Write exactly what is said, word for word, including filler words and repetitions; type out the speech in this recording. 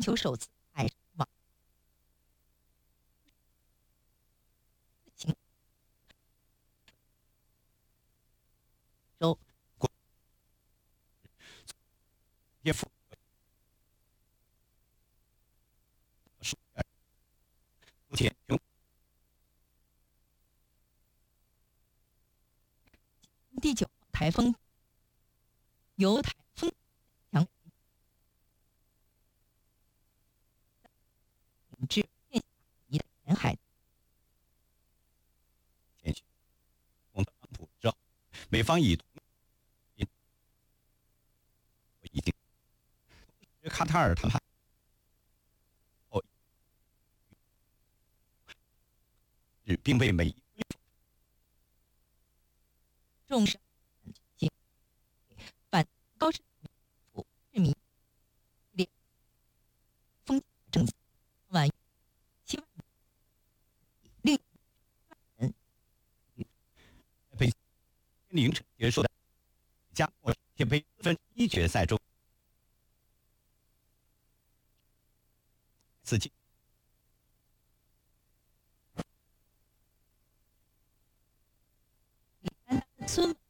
球首次海网行周也符目前全第九号台风由台风强至偏西移的沿海。 前去共特朗普之后，美方以同已经卡塔尔谈判后，并为美重视反高市市民列风政策，万七万另人北凌晨结束的加墨世界杯四分之一决赛中，此前孙